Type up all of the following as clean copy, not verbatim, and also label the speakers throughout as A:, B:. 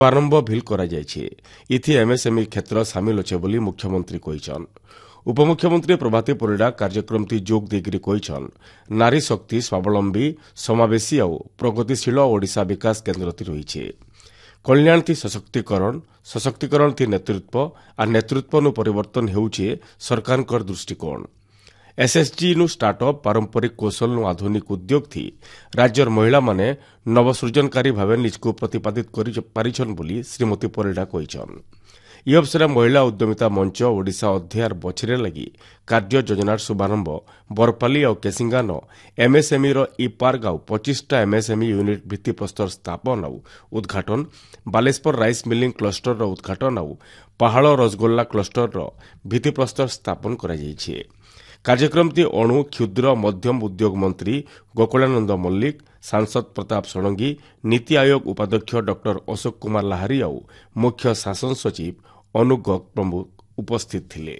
A: शुभारंभ भिल कराଯାଇଛି इथि एमएसएमई क्षेत्र सामिल अच्छे बोली मुख्यमंत्री कहिछन। उपमुख्यमंत्री प्रभाती परिडा कार्यक्रम जोग देगिरी कहिछन नारी शक्ति स्वावलंबी समावेशी और प्रगतिशील ओडिशा विकास केन्द्र रही कल्याण थी सशक्तिकरण थी नेतृत्व आ नेतृत्व नु परिवर्तन हेउछे सरकार दृष्टिकोण। एसएसजी नु स्टार्टअप पारंपरिक कौशल नु आधुनिक उद्योग थी राज्यर महिला माने नवसृजनकारी भाव निजको प्रतिपादित करिछन बोली श्रीमती परिडा कहिछन। ई अवसर महिला उद्यमिता मंच ओडिशा अध्ययार बछरे लगी कार्य योजनार शुभारंभ बरपाली और केसिंगान एमएसएमई ई पार्क आउ 25टा एमएसएमई यूनिट भित्तिप्रस्तर स्थापन आउ उद्घाटन बालेश्वर राइस मिलिंग क्लस्टर उद्घाटन आउ पहाड़ रसगोल्ला क्लस्टर भित्तिप्रस्तर स्थापन कराଯାଇଛି। कार्यक्रम अणु क्षुद्र मध्यम उद्योग मंत्री गोकुलानंद मल्लिक सांसद प्रताप षडंगी नीति आयोग उपाध्यक्ष डॉ अशोक कुमार लाहारी और मुख्य शासन सचिव अनुग प्रमुख उपस्थित थिले।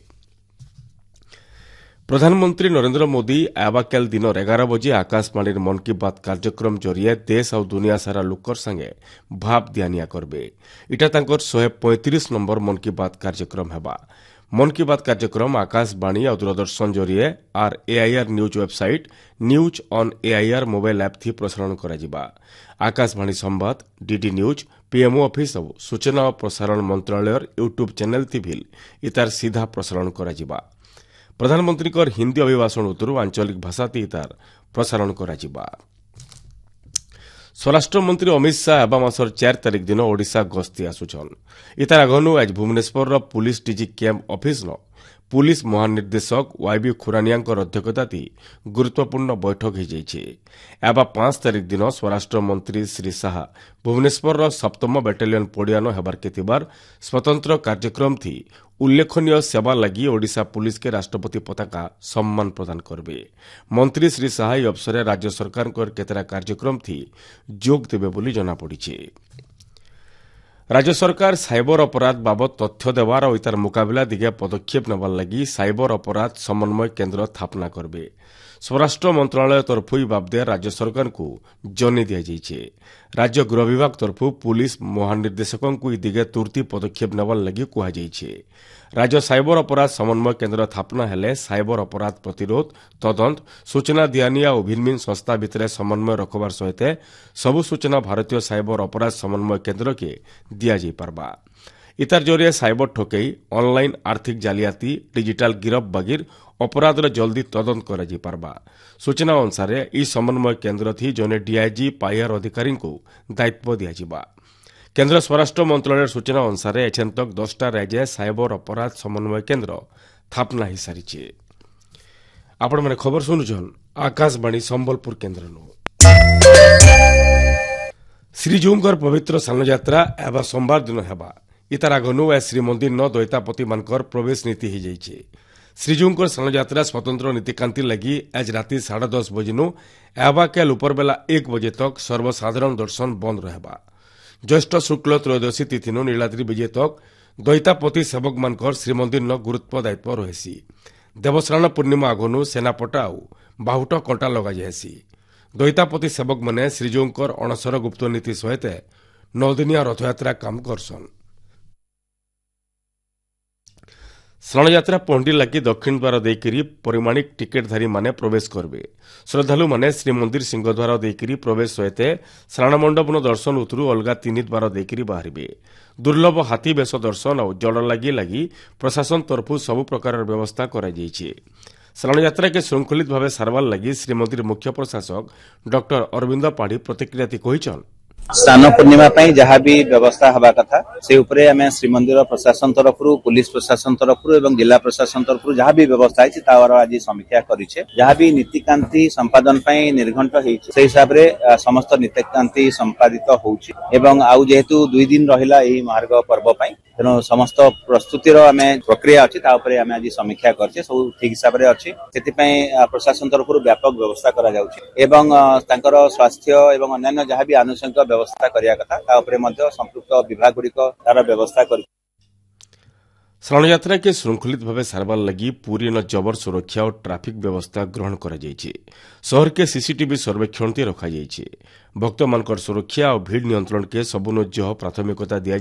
A: प्रधानमंत्री नरेंद्र मोदी आवाकेल दिन 11 बजे आकाशवाणी मन की बात कार्यक्रम जरिए देश और दुनिया सारा लोकर संगे भाव दियानिया करबे। इटा तांकर 135 नंबर मन की बात कार्यक्रम हेबा। मन की बात कार्यक्रम आकाशवाणी और दूरदर्शन जरिए are AIR news website news on AIR mobile app थी प्रसारण कराजिबा। आकाशवाणी संवाद डीडी न्यूज पीएमओ ऑफिस और सूचना और प्रसारण मंत्रालय यूट्यूब चैनल थी भी इतार सीधा प्रसारण कराजिबा। प्रधानमंत्री कर हिंदी अभिभाषण उतरु आंचलिक भाषा थी इतार प्रसारण कराजिबा। स्वराष्ट्र मंत्री अमित शाह एवं मासर 4 तारिख दिन ओडिशा गस्ती आसुछन। इतार आगनु आज Bhubaneswar police DG camp office police महानिर्देशक वाईबी खुरानिया अध्यक्षता गुरुत्वपूर्ण बैठक हो जाइए। एवं 5 तारिख दिन स्वराष्ट्र मंत्री श्री शाह भुवनेश्वर 7म बैटालियन पड़ियान हेबार के स्वतंत्र कार्यक्रम थी उल्लेखनीय सेवा लगी ओडिशा पुलिस के राष्ट्रपति पताका सम्मान प्रदान करबे। मंत्री श्री शाह ई अवसर राज्य सरकार केतेरा कार्यक्रम थी जोग देबे बोली जना पड़िछे। राज्य सरकार साइबर अपराध बाबद तथ्य देवार और इतार मुकाबला दिगे पदक्षेप नेबार लगी साइबर अपराध समन्वय केन्द्र स्थापना करबे। स्वराष्ट्र मंत्रालय तरफु ई बाबदे राज्य सरकार को जनी दिया जाइछे। राज्य गृह विभाग तरफु पुलिस महानिर्देशकों को ई दिगे तुरती पदक्षेप नेबार लगी कहा जाइछे। राज्य साइबर अपराध समन्वय केन्द्र स्थापना हेले साइबर अपराध प्रतिरोध तदंत सूचना दियानिया और भिन्न संस्था भितर समन्वय रखबार सहित सबु सूचना भारतीय साइबर अपराध समन्वय केन्द्र के दिया जाई पारबा। इतार जरिए साइबर ठकई ऑनलाइन आर्थिक जालियाती डिजिटल गिरफ बगिर अपराध जल्दी तदंत करा जाई पारबा। सूचना अनुसार ई समन्वय केन्द्र थी जने डीआईजी पाइआर अधिकारी को दायित्व दिया जिबा। केन्द्र स्वराष्ट्र मंत्रालय सूचना अनुसार एछन तक 10टा राज्य साइबर अपराध समन्वय केन्द्र स्थापना हो सारी। आपण मैंने खबर सुनुछन आकाशवाणी संबलपुर केन्द्र श्रीजीउंकर पवित्र स्नान यात्रा एवं सोमवार दिन हेबा। इतार आगनु श्रीमंदिर न दैतापति मानकर प्रवेश नीति हो जाइए। श्रीजीउंकर स्नान यात्रा स्वतंत्र नीतिकांति लगी आज राति 10:30 बजे एवाकेल उपरबेला 1 बजे तक सर्वसाधारण दर्शन बंद रहबा। ज्येष्ठ शुक्ल त्रयोदशी तिथि नीलाद्री विजय तक दैतापति सेवक मानकर श्रीमंदिर न गुरुत्व दायित्व रही। देवस्नान पूर्णिमा आगनु सेनापटा और बाहुट कंटा लगा जाएसी। दैतापति सेवक मैंने श्रीजीउंकर अणसर गुप्त नीति सहित 9 दिनिया रथयात्रा काम करसन। स्नान यात्रा पहुंडी लगी दक्षिण द्वार देकरी परिमाणिक टिकेटधारी माने प्रवेश करबे। श्रद्धालु माने श्रीमंदिर सिंहद्वार देकरी प्रवेश सहित स्नान मंडप दर्शन उतरु अलगा 3 द्वार देकरी बाहरिबे। दुर्लभ हाथी बेश दर्शन और जड़ लगी प्रशासन तरफु सबु प्रकार व्यवस्था करा जाइछे। स्नान यात्रा के श्रृंखलित भाव सारवार लगी श्रीमंदिर मुख्य प्रशासक डॉ अरविंद पाढ़ी प्रतिक्रिया कहिछन।
B: स्नान पूर्णिमा जहाँ भी व्यवस्था हवा कथा से उपरे हमें श्रीमंदिर प्रशासन तरफरु पुलिस प्रशासन तरफरु एवं जिला प्रशासन तरफरु जहाँ भी व्यवस्था है तार आज समीक्षा करिछे। जहाँ भी नीतिकांति संपादन पई निर्घंट हेछि से हिसाब रे समस्त नीतिकांति संपादित होछि एवं आउ जेहेतु 2 दिन रहिला एही मार्ग पर्व पई तेणु समस्त प्रस्तुतिर आमे प्रक्रिया अछि ता उपरे आमे आज समीक्षा करछे सब ठीक हिसाब रे अछि। सेति पई प्रशासन तरफरु व्यापक व्यवस्था करा जाउछि एवं तांकर स्वास्थ्य एवं अन्य जहाँ भी आनुषंगिक व्यवस्था करिया कथा ता उपरे मध्य संपुक्त विभाग गुड़िक तार व्यवस्था कर।
A: स्नान यात्रा के श्रृंखलित भाव सारवार लगी पूरी न जबर सुरक्षा और ट्राफिक व्यवस्था ग्रहण करा जाइछे। शहर के सीसीटीवी सर्वेक्षण रखा जाइछे। भक्तमानकर सुरक्षा और भीड़ नियंत्रण के सबुनु प्राथमिकता दिया